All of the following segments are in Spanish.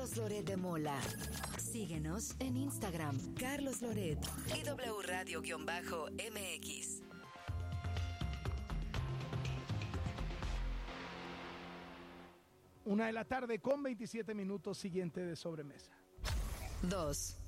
Carlos Loret de Mola. Síguenos en Instagram, Carlos Loret y W Radio-MX. Una de la tarde con 27 minutos, siguiente de sobremesa. 2.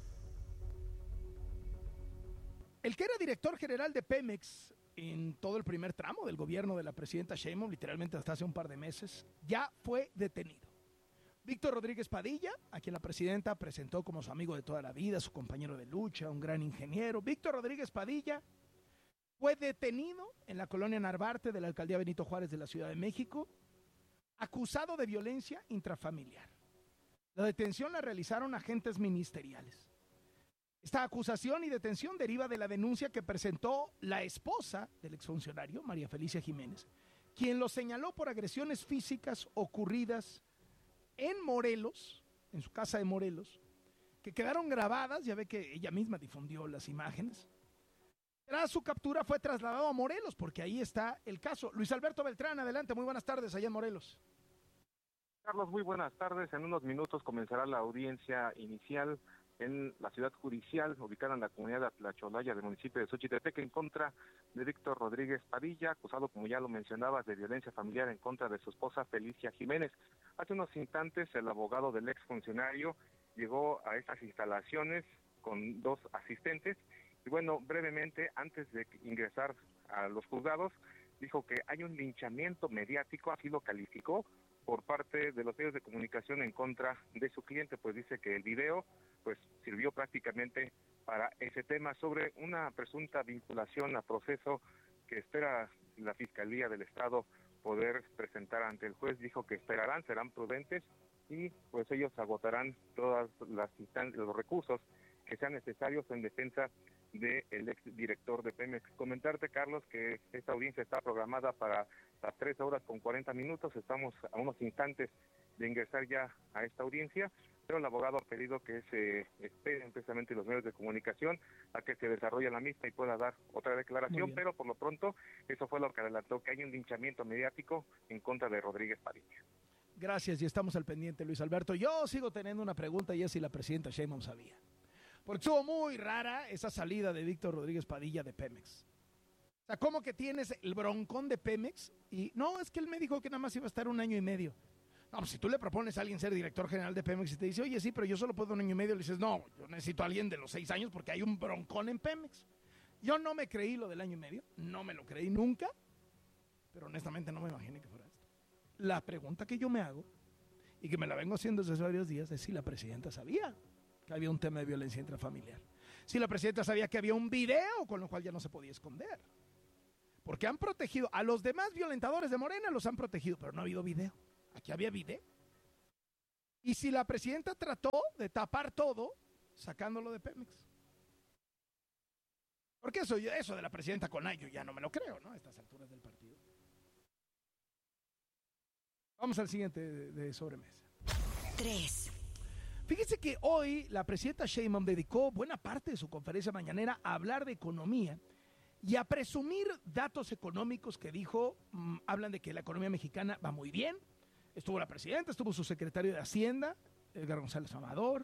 El que era director general de Pemex en todo el primer tramo del gobierno de la presidenta Sheinbaum, literalmente hasta hace un par de meses, ya fue detenido. Víctor Rodríguez Padilla, a quien la presidenta presentó como su amigo de toda la vida, su compañero de lucha, un gran ingeniero. Víctor Rodríguez Padilla fue detenido en la colonia Narvarte de la alcaldía Benito Juárez de la Ciudad de México, acusado de violencia intrafamiliar. La detención la realizaron agentes ministeriales. Esta acusación y detención deriva de la denuncia que presentó la esposa del exfuncionario, María Felicia Jiménez, quien lo señaló por agresiones físicas ocurridas en Morelos, en su casa de Morelos, que quedaron grabadas. Ya ve que ella misma difundió las imágenes. Tras su captura fue trasladado a Morelos, porque ahí está el caso. Luis Alberto Beltrán, adelante, muy buenas tardes allá en Morelos. Carlos, muy buenas tardes. En unos minutos comenzará la audiencia inicial en la ciudad judicial, ubicada en la comunidad de Atlacholaya del municipio de Xochitepec, en contra de Víctor Rodríguez Padilla, acusado, como ya lo mencionabas, de violencia familiar en contra de su esposa Felicia Jiménez. Hace unos instantes, el abogado del exfuncionario llegó a estas instalaciones con 2 asistentes, y bueno, brevemente, antes de ingresar a los juzgados, dijo que hay un linchamiento mediático, así lo calificó, por parte de los medios de comunicación en contra de su cliente, pues dice que el video pues sirvió prácticamente para ese tema, sobre una presunta vinculación a proceso que espera la Fiscalía del Estado poder presentar ante el juez. Dijo que esperarán, serán prudentes y pues ellos agotarán todas las instancias, los recursos que sean necesarios en defensa del exdirector de Pemex. Comentarte, Carlos, que esta audiencia está programada para las 3:40. Estamos a unos instantes de ingresar ya a esta audiencia, pero el abogado ha pedido que se esperen precisamente los medios de comunicación a que se desarrolle la misma y pueda dar otra declaración, pero por lo pronto eso fue lo que adelantó, que hay un linchamiento mediático en contra de Rodríguez Padilla. Gracias, y estamos al pendiente, Luis Alberto. Yo sigo teniendo una pregunta, y es si la presidenta Sheinbaum sabía. Porque estuvo muy rara esa salida de Víctor Rodríguez Padilla de Pemex. O sea, ¿cómo que tienes el broncón de Pemex? Y no, es que él me dijo que nada más iba a estar 1 año y medio. No, pues si tú le propones a alguien ser director general de Pemex y te dice, oye, sí, pero yo solo puedo 1 año y medio, le dices, no, yo necesito a alguien de los 6 años porque hay un broncón en Pemex. Yo no me creí lo del 1 año y medio, no me lo creí nunca, pero honestamente no me imaginé que fuera esto. La pregunta que yo me hago, y que me la vengo haciendo desde hace varios días, es si la presidenta sabía que había un tema de violencia intrafamiliar. Si la presidenta sabía que había un video con lo cual ya no se podía esconder. Porque han protegido a los demás violentadores de Morena, los han protegido, pero no ha habido video. Aquí había video. Y si la presidenta trató de tapar todo, sacándolo de Pemex. Porque eso de la presidenta con yo ya no me lo creo, ¿no? A estas alturas del partido. Vamos al siguiente de sobremesa. 3. Fíjense que hoy la presidenta Sheinbaum dedicó buena parte de su conferencia mañanera a hablar de economía y a presumir datos económicos que dijo, hablan de que la economía mexicana va muy bien. Estuvo la presidenta, estuvo su secretario de Hacienda, Edgar González Amador.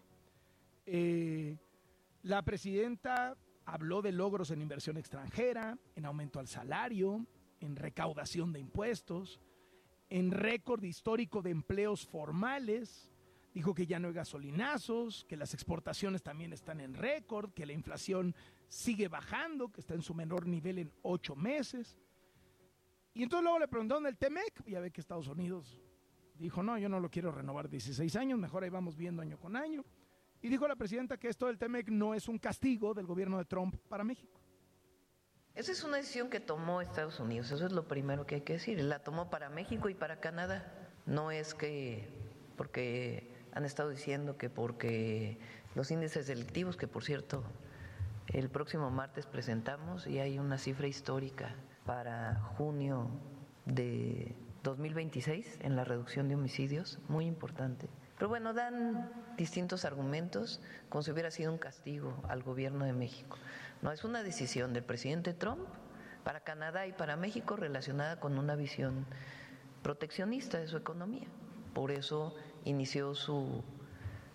La presidenta habló de logros en inversión extranjera, en aumento al salario, en recaudación de impuestos, en récord histórico de empleos formales. Dijo que ya no hay gasolinazos, que las exportaciones también están en récord, que la inflación sigue bajando, que está en su menor nivel en 8 meses. Y entonces luego le preguntaron del TEMEC, ya ve que Estados Unidos dijo, no, yo no lo quiero renovar 16 años, mejor ahí vamos viendo año con año. Y dijo la presidenta que esto del TEMEC no es un castigo del gobierno de Trump para México. Esa es una decisión que tomó Estados Unidos, eso es lo primero que hay que decir. La tomó para México y para Canadá. No es que porque han estado diciendo que porque los índices delictivos, que por cierto el próximo martes presentamos y hay una cifra histórica para junio de 2026 en la reducción de homicidios, muy importante. Pero bueno, dan distintos argumentos como si hubiera sido un castigo al gobierno de México. No, es una decisión del presidente Trump para Canadá y para México relacionada con una visión proteccionista de su economía. Por eso inició su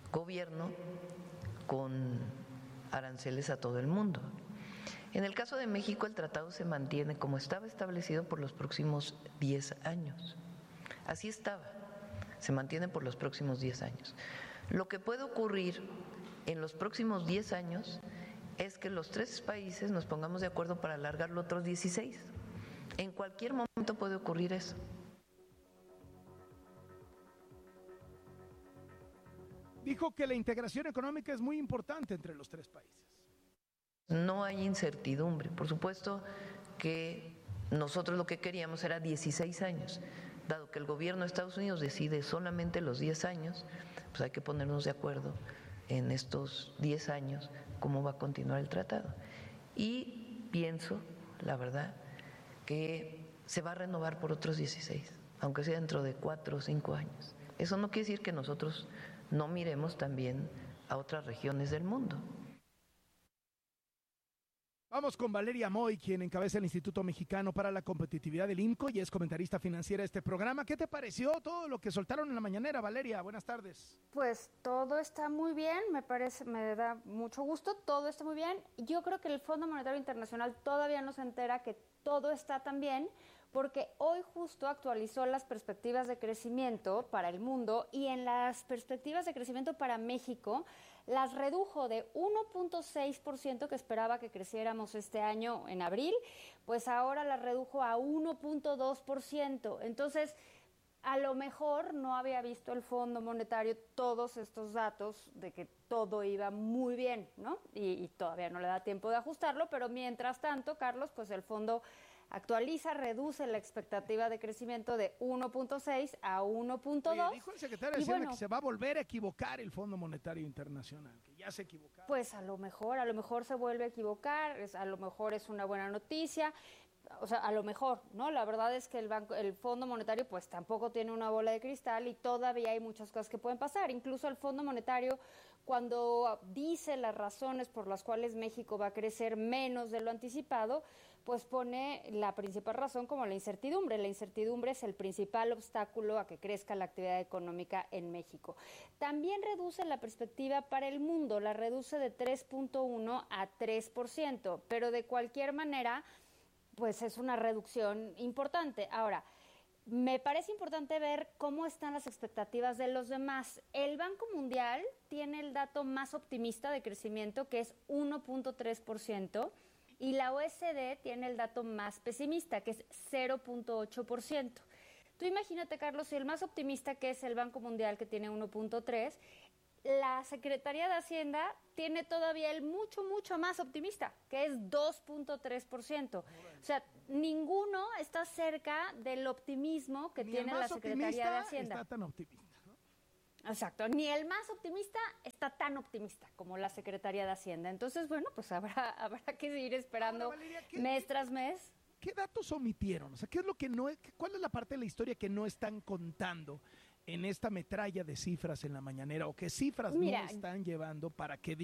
gobierno con aranceles a todo el mundo. En el caso de México, el tratado se mantiene como estaba establecido por los próximos 10 años. Así estaba, se mantiene por los próximos 10 años. Lo que puede ocurrir en los próximos 10 años es que los 3 países nos pongamos de acuerdo para alargarlo otros 16. En cualquier momento puede ocurrir eso. Dijo que la integración económica es muy importante entre los 3 países. No hay incertidumbre. Por supuesto que nosotros lo que queríamos era 16 años. Dado que el gobierno de Estados Unidos decide solamente los 10 años, pues hay que ponernos de acuerdo en estos 10 años cómo va a continuar el tratado. Y pienso, la verdad, que se va a renovar por otros 16, aunque sea dentro de 4 o 5 años. Eso no quiere decir que nosotros no miremos también a otras regiones del mundo. Vamos con Valeria Moy, quien encabeza el Instituto Mexicano para la Competitividad del IMCO y es comentarista financiera de este programa. ¿Qué te pareció todo lo que soltaron en la mañanera, Valeria? Buenas tardes. Pues todo está muy bien, me da mucho gusto, todo está muy bien. Yo creo que el Fondo Monetario Internacional todavía no se entera que todo está tan bien, porque hoy justo actualizó las perspectivas de crecimiento para el mundo y en las perspectivas de crecimiento para México las redujo de 1.6% que esperaba que creciéramos este año en abril, pues ahora las redujo a 1.2%. Entonces, a lo mejor no había visto el Fondo Monetario todos estos datos de que todo iba muy bien, ¿no? Y todavía no le da tiempo de ajustarlo, pero mientras tanto, Carlos, pues el fondo actualiza, reduce la expectativa de crecimiento de 1.6 a 1.2. Dijo el secretario de Hacienda que se va a volver a equivocar el Fondo Monetario Internacional, que ya se equivocó. Pues a lo mejor se vuelve a equivocar, a lo mejor es una buena noticia. O sea, a lo mejor, ¿no? La verdad es que el Fondo Monetario pues tampoco tiene una bola de cristal y todavía hay muchas cosas que pueden pasar. Incluso el Fondo Monetario, cuando dice las razones por las cuales México va a crecer menos de lo anticipado, pues pone la principal razón como la incertidumbre. La incertidumbre es el principal obstáculo a que crezca la actividad económica en México. También reduce la perspectiva para el mundo, la reduce de 3.1 a 3%, pero de cualquier manera, pues es una reducción importante. Ahora, me parece importante ver cómo están las expectativas de los demás. El Banco Mundial tiene el dato más optimista de crecimiento, que es 1.3%, y la OECD tiene el dato más pesimista, que es 0.8%. Tú imagínate, Carlos, si el más optimista, que es el Banco Mundial, que tiene 1.3%, la Secretaría de Hacienda tiene todavía el mucho más optimista, que es 2.3%. O sea, ninguno está cerca del optimismo que tiene la Secretaría de Hacienda. Está tan optimista, ¿no? Exacto, ni el más optimista está tan optimista como la Secretaría de Hacienda. Entonces, bueno, pues habrá que seguir esperando. Ahora, Valeria, mes tras mes. ¿Qué datos omitieron? O sea, ¿qué es lo que no, cuál es la parte de la historia que no están contando en esta metralla de cifras en la mañanera, o qué cifras no están llevando para que